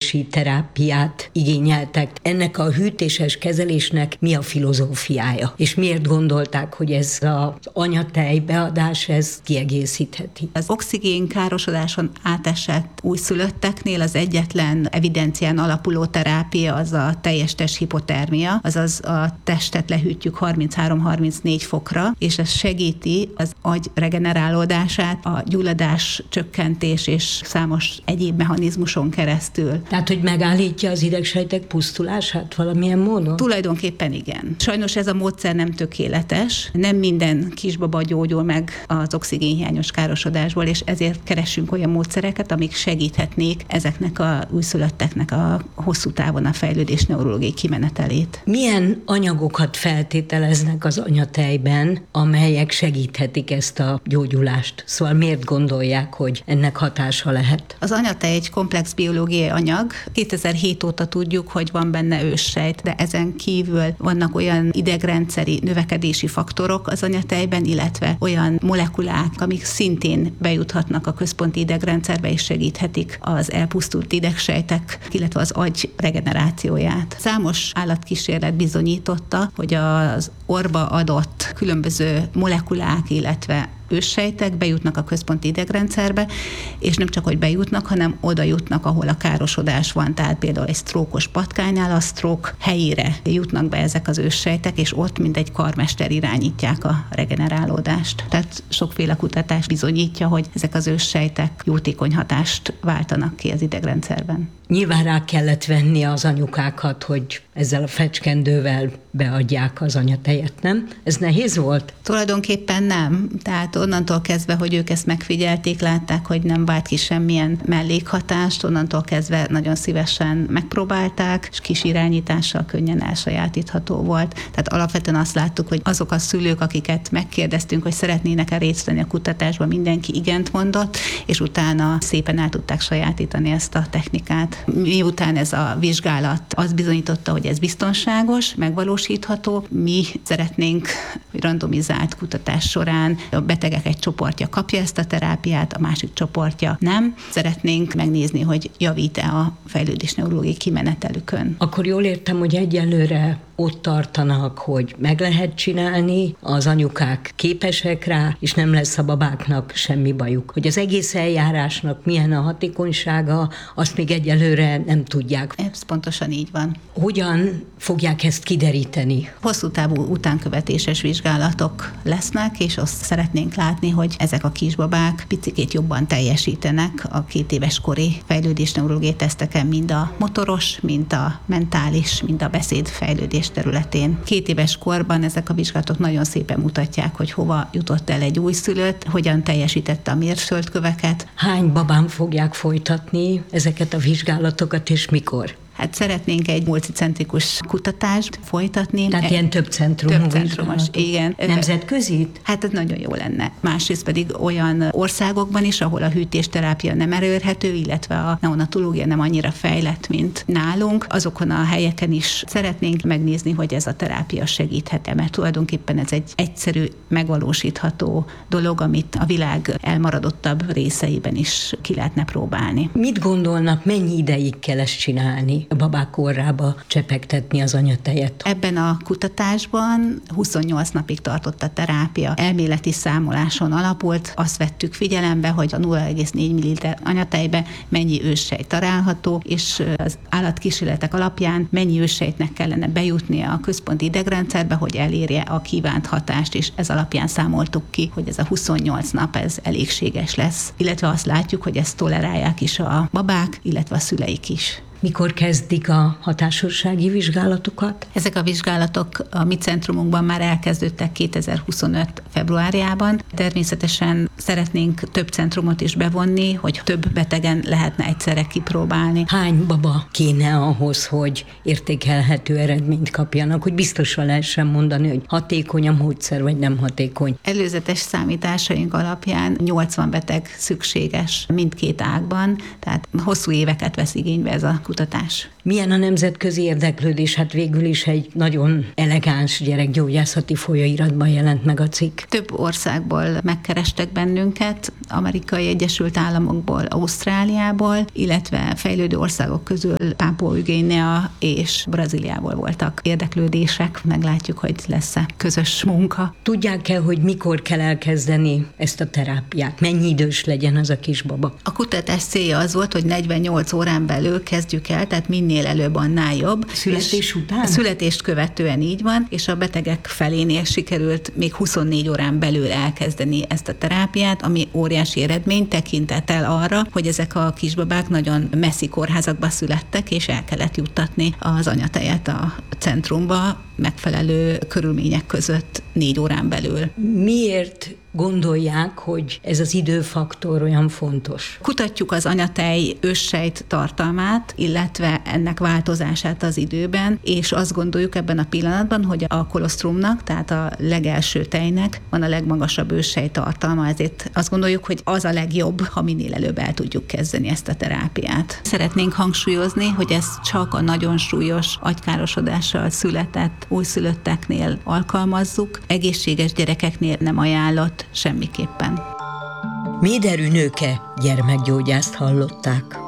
hűtési terápiát igényeltek. Ennek a hűtéses kezelésnek mi a filozófiája? És miért gondolták, hogy ez az anyatej beadás ez kiegészítheti? Az oxigén károsodáson átesett újszülötteknél az egyetlen evidencián alapuló terápia az a teljes test hipotermia, azaz a testet lehűtjük 33-34 fokra, és ez segíti az agy regenerálódását, a gyulladás csökkentés és számos egyéb mechanizmuson keresztül. Tehát, hogy megállítja az idegsejtek pusztulását valamilyen módon? Tulajdonképpen igen. Sajnos ez a módszer nem tökéletes, nem minden kisbaba gyógyul meg az oxigénhiányos károsodásból, és ezért keressünk olyan módszereket, amik segíthetnék ezeknek a újszülötteknek a hosszú távon a fejlődés neurológiai kimenetelét. Milyen anyagokat feltételeznek az anyatejben, amelyek segíthetik ezt a gyógyulást? Szóval miért gondolják, hogy ennek hatása lehet? Az anyatej egy komplex biológiai anyag. 2007 óta tudjuk, hogy van benne őssejt, de ezen kívül vannak olyan idegrendszeri növekedési faktorok az anyatejben, illetve olyan molekulák, amik szintén bejuthatnak a központi idegrendszerbe és segíthetik az elpusztult idegsejtek, illetve az agy regenerációját. Számos állatkísérlet bizonyította, hogy az orba adott különböző molekulák, illetve őssejtek bejutnak a központi idegrendszerbe, és nem csak, hogy bejutnak, hanem oda jutnak, ahol a károsodás van. Tehát például egy sztrókos patkánynál a sztrók helyére jutnak be ezek az őssejtek, és ott mint egy karmester irányítják a regenerálódást. Tehát sokféle kutatás bizonyítja, hogy ezek az őssejtek jótékony hatást váltanak ki az idegrendszerben. Nyilván rá kellett venni az anyukákat, hogy ezzel a fecskendővel beadják az anyatejet, nem? Ez nehéz volt? Tulajdonképpen nem. Tehát onnantól kezdve, hogy ők ezt megfigyelték, látták, hogy nem vált ki semmilyen mellékhatást, onnantól kezdve nagyon szívesen megpróbálták, és kis irányítással könnyen elsajátítható volt. Tehát alapvetően azt láttuk, hogy azok a szülők, akiket megkérdeztünk, hogy szeretnének-e részt venni a kutatásban, mindenki igent mondott, és utána szépen el tudták sajátítani ezt a technikát. Miután ez a vizsgálat azt bizonyította, hogy ez biztonságos, megvalósítható, mi szeretnénk, hogy randomizált kutatás során a betegek egy csoportja kapja ezt a terápiát, a másik csoportja nem. Szeretnénk megnézni, hogy javít-e a fejlődés neurológiai kimenetelükön. Akkor jól értem, hogy egyelőre ott tartanak, hogy meg lehet csinálni, az anyukák képesek rá, és nem lesz a babáknak semmi bajuk. Hogy az egész eljárásnak milyen a hatékonysága, azt még egyelőre nem tudják. Ez pontosan így van. Hogyan fogják ezt kideríteni? Hosszú távú utánkövetéses vizsgálatok lesznek, és azt szeretnénk látni, hogy ezek a kisbabák picikét jobban teljesítenek a 2 éves kori fejlődés neurológiai teszteken, mind a motoros, mind a mentális, mind a beszédfejlődés területén. 2 éves korban ezek a vizsgálatok nagyon szépen mutatják, hogy hova jutott el egy újszülött, hogyan teljesítette a mérföldköveket. Hány babán fogják folytatni ezeket a vizsgálatokat, és mikor? Hát szeretnénk egy multicentrikus kutatást folytatni. Tehát ilyen több centrumos, igen. Nemzetközit? Hát ez nagyon jó lenne. Másrészt pedig olyan országokban is, ahol a hűtésterápia nem elérhető, illetve a neonatológia nem annyira fejlett, mint nálunk. Azokon a helyeken is szeretnénk megnézni, hogy ez a terápia segíthet-e, mert tulajdonképpen ez egy egyszerű, megvalósítható dolog, amit a világ elmaradottabb részeiben is ki lehetne próbálni. Mit gondolnak, mennyi ideig kell ezt csinálni? A babák orrába csepegtetni az anyatejet. Ebben a kutatásban 28 napig tartott a terápia. Elméleti számoláson alapult. Azt vettük figyelembe, hogy a 0,4 ml anyatejbe mennyi őssejt található, és az állatkísérletek alapján mennyi őssejtnek kellene bejutnia a központi idegrendszerbe, hogy elérje a kívánt hatást, és ez alapján számoltuk ki, hogy ez a 28 nap ez elégséges lesz. Illetve azt látjuk, hogy ezt tolerálják is a babák, illetve a szüleik is. Mikor kezdik a hatásossági vizsgálatokat? Ezek a vizsgálatok a mi centrumunkban már elkezdődtek 2025. februárjában. Természetesen szeretnénk több centrumot is bevonni, hogy több betegen lehetne egyszerre kipróbálni. Hány baba kéne ahhoz, hogy értékelhető eredményt kapjanak, hogy biztosan lehessen mondani, hogy hatékony a módszer, vagy nem hatékony? Előzetes számításaink alapján 80 beteg szükséges mindkét ágban, tehát hosszú éveket vesz igénybe ez a kutatás. Milyen a nemzetközi érdeklődés? Hát végül is egy nagyon elegáns gyerekgyógyászati folyóiratban jelent meg a cikk. Több országból megkerestek bennünket, Amerikai Egyesült Államokból, Ausztráliából, illetve fejlődő országok közül Pápua Új-Guinea és Brazíliából voltak érdeklődések. Meglátjuk, hogy lesz-e közös munka. Tudják-e, hogy mikor kell elkezdeni ezt a terápiát? Mennyi idős legyen az a kisbaba? A kutatás célja az volt, hogy 48 órán belül kezdjük el, tehát minél előbb, annál jobb. Születés után? Születést követően így van, és a betegek felénél sikerült még 24 órán belül elkezdeni ezt a terápiát, ami óriási eredmény tekintettel arra, hogy ezek a kisbabák nagyon messzi kórházakba születtek, és el kellett juttatni az anyatejet a centrumba megfelelő körülmények között 4 órán belül. Miért gondolják, hogy ez az időfaktor olyan fontos? Kutatjuk az anyatej őssejt tartalmát, illetve ennek változását az időben, és azt gondoljuk ebben a pillanatban, hogy a kolosztrumnak, tehát a legelső tejnek van a legmagasabb őssejt tartalma, ezért azt gondoljuk, hogy az a legjobb, ha minél előbb el tudjuk kezdeni ezt a terápiát. Szeretnénk hangsúlyozni, hogy ez csak a nagyon súlyos agykárosodással született újszülötteknél alkalmazzuk, egészséges gyerekeknél nem ajánlott semmiképpen. Méderű Nőke gyermekgyógyászt hallották.